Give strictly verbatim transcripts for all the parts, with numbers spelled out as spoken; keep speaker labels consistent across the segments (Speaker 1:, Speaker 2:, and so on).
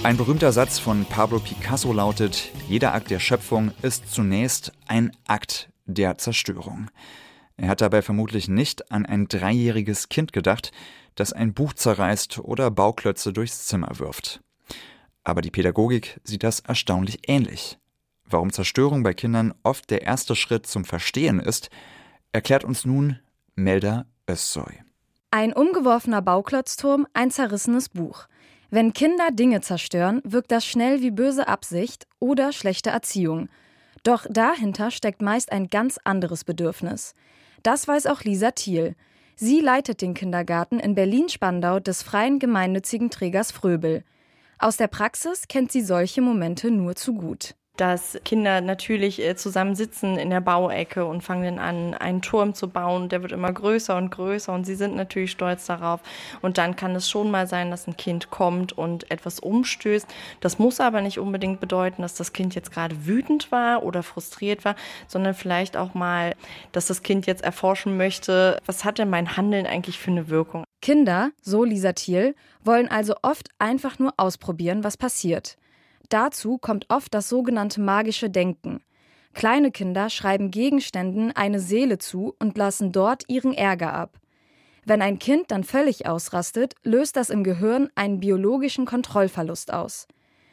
Speaker 1: Ein berühmter Satz von Pablo Picasso lautet: Jeder Akt der Schöpfung ist zunächst ein Akt der Zerstörung. Er hat dabei vermutlich nicht an ein dreijähriges Kind gedacht, das ein Buch zerreißt oder Bauklötze durchs Zimmer wirft. Aber die Pädagogik sieht das erstaunlich ähnlich. Warum Zerstörung bei Kindern oft der erste Schritt zum Verstehen ist, erklärt uns nun Melda Özsoy.
Speaker 2: Ein umgeworfener Bauklotzturm, ein zerrissenes Buch. Wenn Kinder Dinge zerstören, wirkt das schnell wie böse Absicht oder schlechte Erziehung. Doch dahinter steckt meist ein ganz anderes Bedürfnis. Das weiß auch Lisa Thiel. Sie leitet den Kindergarten in Berlin-Spandau des freien gemeinnützigen Trägers Fröbel. Aus der Praxis kennt sie solche Momente nur zu gut.
Speaker 3: Dass Kinder natürlich zusammen sitzen in der Bauecke und fangen dann an, einen Turm zu bauen. Der wird immer größer und größer und sie sind natürlich stolz darauf. Und dann kann es schon mal sein, dass ein Kind kommt und etwas umstößt. Das muss aber nicht unbedingt bedeuten, dass das Kind jetzt gerade wütend war oder frustriert war, sondern vielleicht auch mal, dass das Kind jetzt erforschen möchte, was hat denn mein Handeln eigentlich für eine Wirkung?
Speaker 2: Kinder, so Lisa Thiel, wollen also oft einfach nur ausprobieren, was passiert. Dazu kommt oft das sogenannte magische Denken. Kleine Kinder schreiben Gegenständen eine Seele zu und lassen dort ihren Ärger ab. Wenn ein Kind dann völlig ausrastet, löst das im Gehirn einen biologischen Kontrollverlust aus.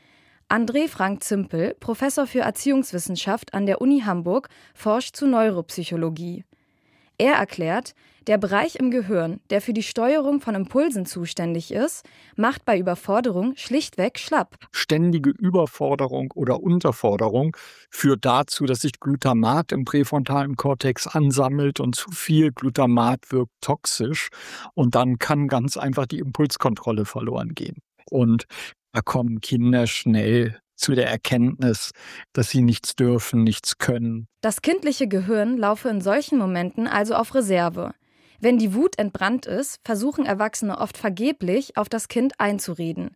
Speaker 2: André Frank Zimpel, Professor für Erziehungswissenschaft an der Uni Hamburg, forscht zu Neuropsychologie. Er erklärt, der Bereich im Gehirn, der für die Steuerung von Impulsen zuständig ist, macht bei Überforderung schlichtweg schlapp.
Speaker 4: Ständige Überforderung oder Unterforderung führt dazu, dass sich Glutamat im präfrontalen Kortex ansammelt und zu viel Glutamat wirkt toxisch und dann kann ganz einfach die Impulskontrolle verloren gehen. Und da kommen Kinder schnell zu der Erkenntnis, dass sie nichts dürfen, nichts können.
Speaker 2: Das kindliche Gehirn laufe in solchen Momenten also auf Reserve. Wenn die Wut entbrannt ist, versuchen Erwachsene oft vergeblich, auf das Kind einzureden.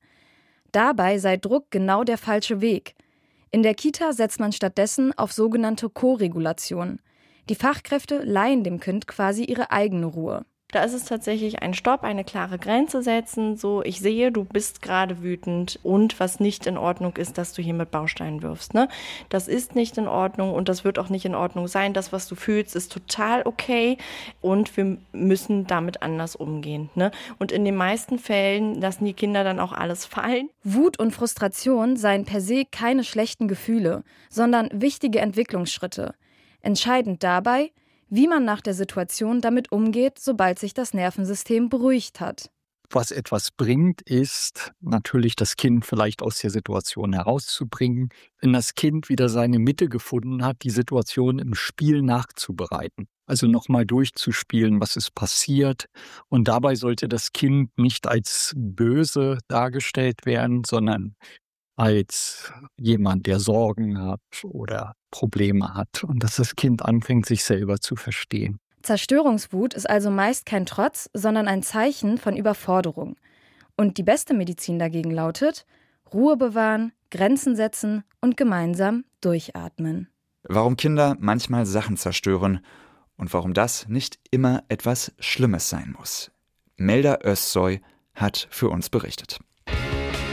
Speaker 2: Dabei sei Druck genau der falsche Weg. In der Kita setzt man stattdessen auf sogenannte Koregulation. Die Fachkräfte leihen dem Kind quasi ihre eigene Ruhe.
Speaker 3: Da ist es tatsächlich ein Stopp, eine klare Grenze setzen, so ich sehe, du bist gerade wütend und was nicht in Ordnung ist, dass du hier mit Bausteinen wirfst. Ne? Das ist nicht in Ordnung und das wird auch nicht in Ordnung sein. Das, was du fühlst, ist total okay und wir müssen damit anders umgehen. Ne? Und in den meisten Fällen lassen die Kinder dann auch alles fallen.
Speaker 2: Wut und Frustration seien per se keine schlechten Gefühle, sondern wichtige Entwicklungsschritte. Entscheidend dabei, wie man nach der Situation damit umgeht, sobald sich das Nervensystem beruhigt hat.
Speaker 4: Was etwas bringt, ist natürlich das Kind vielleicht aus der Situation herauszubringen, wenn das Kind wieder seine Mitte gefunden hat, die Situation im Spiel nachzubereiten. Also nochmal durchzuspielen, was ist passiert. Und dabei sollte das Kind nicht als böse dargestellt werden, sondern als jemand, der Sorgen hat oder Probleme hat und dass das Kind anfängt, sich selber zu verstehen.
Speaker 2: Zerstörungswut ist also meist kein Trotz, sondern ein Zeichen von Überforderung. Und die beste Medizin dagegen lautet: Ruhe bewahren, Grenzen setzen und gemeinsam durchatmen.
Speaker 1: Warum Kinder manchmal Sachen zerstören und warum das nicht immer etwas Schlimmes sein muss. Melda Özsoy hat für uns berichtet.